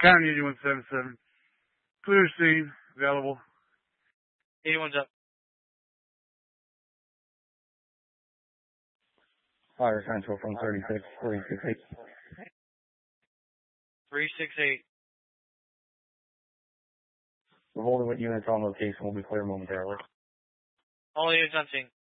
County 8177. Clear scene. Available. 81's up. Fire Central from 36, 368. 368. We're holding with units on location. We'll be clear momentarily. All units on scene.